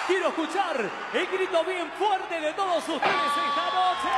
Quiero escuchar el grito bien fuerte de todos ustedes esta noche.